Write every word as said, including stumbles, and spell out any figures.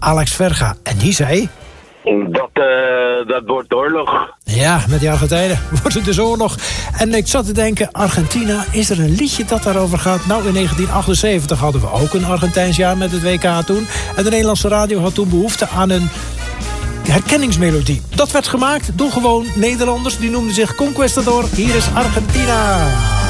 Alex Verga. En die zei... Dat, uh, dat wordt oorlog. Ja, met die Argentijnen wordt het dus oorlog. En ik zat te denken, Argentina, is er een liedje dat daarover gaat? Nou, in negentien achtenzeventig hadden we ook een Argentijns jaar met het W K toen. En de Nederlandse radio had toen behoefte aan een herkenningsmelodie. Dat werd gemaakt door gewoon Nederlanders. Die noemden zich Conquistador. Hier is Argentina.